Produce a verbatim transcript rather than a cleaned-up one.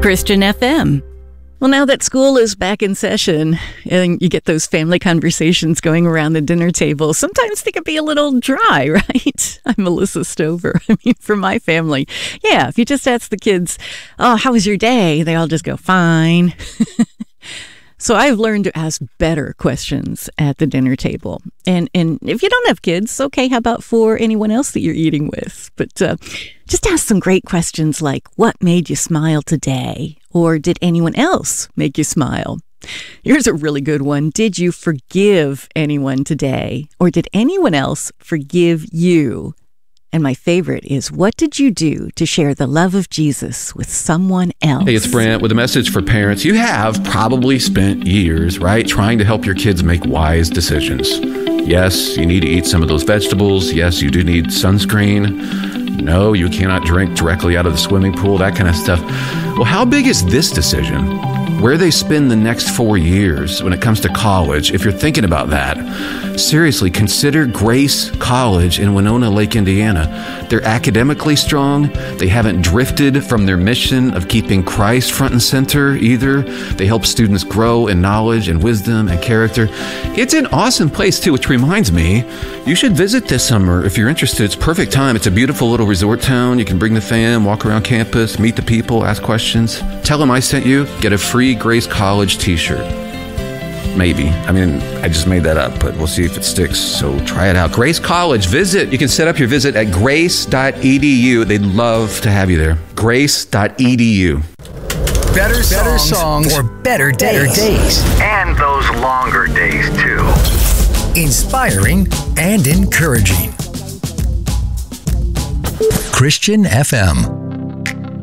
Christian F M. Well, now that school is back in session and you get those family conversations going around the dinner table, sometimes they can be a little dry, right? I'm Melissa Stover. I mean, for my family, yeah, if you just ask the kids, oh, how was your day? They all just go, fine. So I've learned to ask better questions at the dinner table. And and if you don't have kids, okay, how about for anyone else that you're eating with? But uh, just ask some great questions like, what made you smile today? Or did anyone else make you smile? Here's a really good one. Did you forgive anyone today? Or did anyone else forgive you? And my favorite is, what did you do to share the love of Jesus with someone else? Hey, it's Brent with a message for parents. You have probably spent years, right, trying to help your kids make wise decisions. Yes, you need to eat some of those vegetables. Yes, you do need sunscreen. No, you cannot drink directly out of the swimming pool, that kind of stuff. Well, how big is this decision? Where they spend the next four years when it comes to college, if you're thinking about that, seriously, consider Grace College in Winona Lake, Indiana. They're academically strong. They haven't drifted from their mission of keeping Christ front and center either. They help students grow in knowledge and wisdom and character. It's an awesome place too, which reminds me, you should visit this summer if you're interested. It's perfect time. It's a beautiful little resort town. You can bring the fam, walk around campus, meet the people, ask questions. Tell them I sent you. Get a free Grace College t-shirt. Maybe. I mean, I just made that up, but we'll see if it sticks. So try it out. Grace College. Visit. You can set up your visit at grace dot e d u. They'd love to have you there. grace dot e d u. Better, better songs, songs for better days. better days. And those longer days, too. Inspiring and encouraging. Christian F M.